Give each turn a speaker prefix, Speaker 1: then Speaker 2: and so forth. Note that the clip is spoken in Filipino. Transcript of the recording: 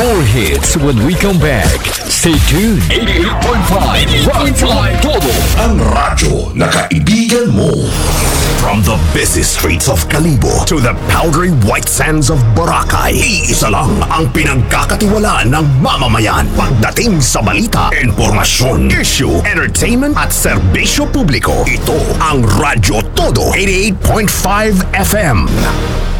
Speaker 1: More hits when we come back. Stay tuned. 88.5 Rock Time Todo.
Speaker 2: Ang radyo na kaibigan mo. From the busy streets of Kalibo to the powdery white sands of Boracay, iisa lang ang pinagkakatiwalaan ng mamamayan pagdating sa balita, informasyon, issue, entertainment at serbisyo publiko. Ito ang Radyo Todo 88.5 FM.